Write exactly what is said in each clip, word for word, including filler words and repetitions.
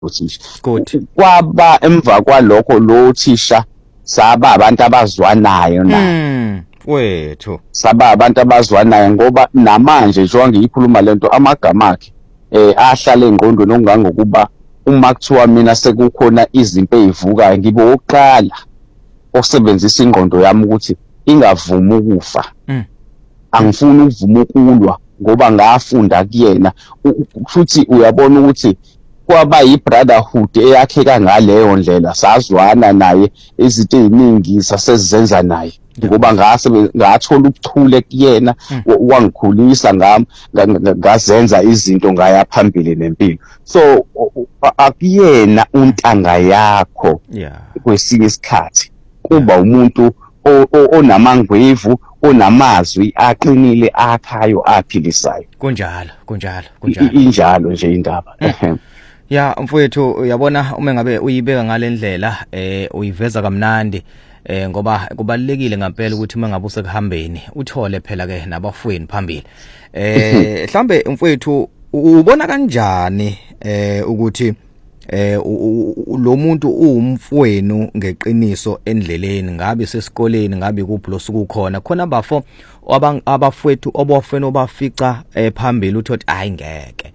uthisha. Good. Kwaba emva kwalokho lo thisha saba abantu abazwanayo naye. Mm. Wethu. Saba abantu abazwanayo ngoba namanje njengoba ngiyikhuluma lento amagama akhe eh ahlala engqondweni ongangokuba uma kuthiwa mina sekukhona izinto ezivukayo ngibe oqala osebenzisa ingqondo yami ukuthi ingavuma ukufa. Mm. Angifuni ukuvuma ukulwa ngoba ngafunda kuyena futhi uyabona ukuthi kwaba yi-brotherhood eyakheka ngaleyo ndlela sazwana naye izinto eziningi sasezenza naye ngoba ngase ngathola ukuthule kuyena wangikhulisa ngami ngazenza izinto ngaya phambili nempilo so akuyena untanga yakho kwesinye isikhathi kuba umuntu onamangwevu onamazwi aqinile akhayo aphilisayo kunjalo kunjalo kunjalo injalo nje indaba. Ya mfowethu uyabona uma ngabe uyibeka ngalendlela eh uyiveza kamnandi eh ngoba kubalekile ngempela ukuthi mangabe usekuhambeni uthole phela ke nabafweni phambili eh mhlambe mfowethu ubona kanjani eh ukuthi eh lo muntu uwumfwenu ngeqiniso endleleni ngabe sesikoleni ngabe kuphi lo sukukhona khona bafo abafwethu obofena obafica phambili uthi hayi ngeke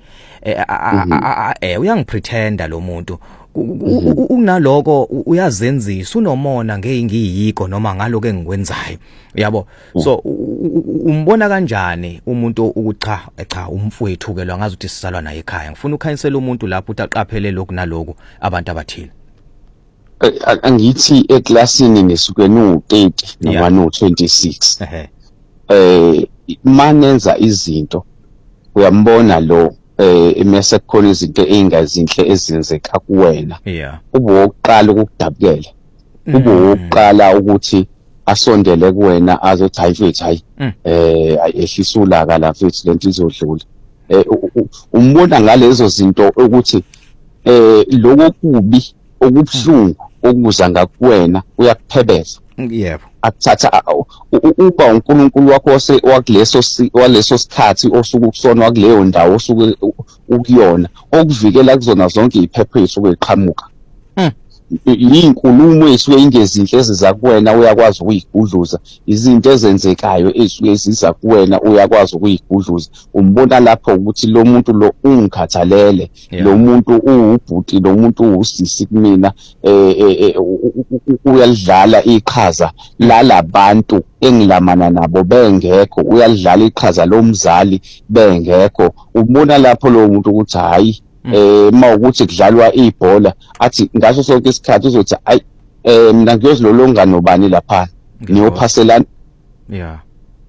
eh uyangipretenda lo muntu unaloko uyazenzisa unomona ngeyingiyiko noma ngaloko engikwenzayo yabo so umbona kanjani umuntu ukucha cha umfowethu ke lo ngazi ukuthi sisalwa naye ekhaya ngifuna ukhanyisela umuntu lapho utaqaphele lokhu naloko abantu abathile angithi eclassini nisuke no thirty noma no twenty-six eh manenza izinto uyambona lo eh emase kukhona izinto ezingazinhle ezenzeka kuwena yeah ube wokuqala ukudabukela ube wokuqala ukuthi asondele kuwena azothi hayi mfethu hayi eh ehlisa ulaka la mfethu lento izodlula eh umbona ngalezo zinto ukuthi eh lokubi okubhlungu okuza ngakuwena uyakuphebeza yebo akuthatha uba uNkulunkulu wakho wakuleso waleso sikhathi osuku kusona wakuleyo ndawo osuke ukuyona okuvikela kuzona zonke iphephethu kweqhamuka inkulumo esuke ingezinhle eziza kuwena uyakwazi ukuyigudluza izinto ezenzekayo esuke ziza kuwena uyakwazi ukuyigudluza umbona lapho ukuthi lo muntu lo ungikhathalele lo muntu uwubhuti lo muntu uwusisi kumina eh uyalidlala iqhaza lalabantu engilamana nabo bengekho uyalidlala iqhaza lomzali bengekho ubona lapho lo muntu ukuthi hayi eh mawukuthi kudlalwa ibhola athi ngaso sonke isikhathi uzothi ay eh mina ngiyozilolonga nobani lapha ngiyophaselana yeah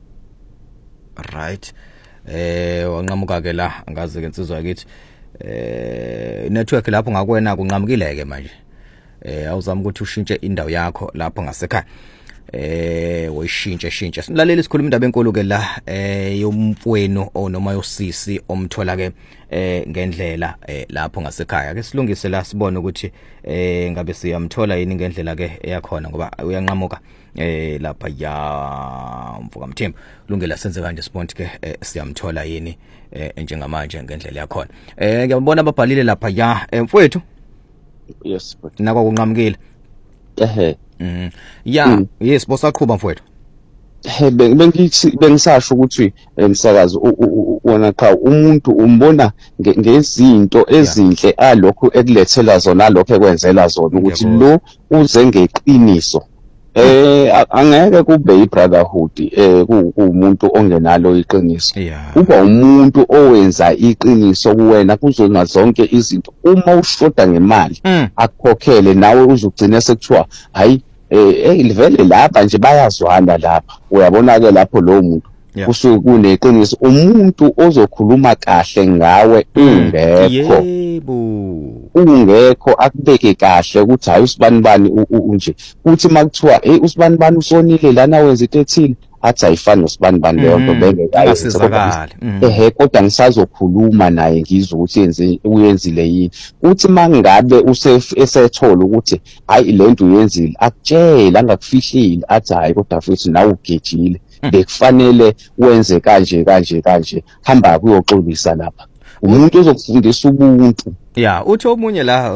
right eh wanqamuka ke la ngaze ke insizwa yakithi eh network lapho ngakwena kunqamukileke manje eh awuzama ukuthi ushintshe indawo yakho lapho ngasekhaya eh woyishintshe shintshe silalela isikhuluma indaba enkulu ke la eh yomfwenu onoma yosisi omthola ke eh ngendlela eh lapho ngasekhaya ke silungise la sibone ukuthi eh ngabe siyamthola yini ngendlela ke eyakhona ngoba uyanqamuka eh lapha ya mvuka mthembu kulungela senze kanje sibone ke siyamthola yini eh njengamanje ngendlela yakhona eh ngiyabona ababhalile lapha ya mfowethu yes nakho kunqamukile ehe mhm ya yes bosaqhubha mfowethu he bengithi bengisasho ukuthi emsakazi wona cha umuntu umbona ngezinto ezinhle alokho ekulethela zona lokho ekwenzela zona ukuthi lo uze ngeqiniso eh angeke kube ibrotherhood eh kuumuntu ongenalo iqiniso kuba umuntu owenza iqiniso kuwena kuzona zonke izinto uma ushoda ngemali akukhokhele nawe uzugcina sekuthiwa hayi eh livele lapha nje bayazwana lapha uyabona ke lapho lo muntu kusuke kuneqiniso umuntu ozokhuluma kahle ngawe ungekho yebo ungekho akubeke kahle ukuthi hayi usibani bani nje uthi makuthiwa hey usibani bani usonile lana wenza into ethile athi ayifani nosibani bani leyo nto bengekayisizakala ehe kodwa ngisazokhuluma naye ngizwe ukuthi yenze uyenzile yini uthi mangabe usethola ukuthi hayi lento uyenzile akutshela angakufihlile athi hayi kodwa futhi nawe ugejile bekufanele wenze kanje kanje kanje hamba kuyoxolisa lapha umuntu ozokufundisa ubuntu. Ya, utho omunye la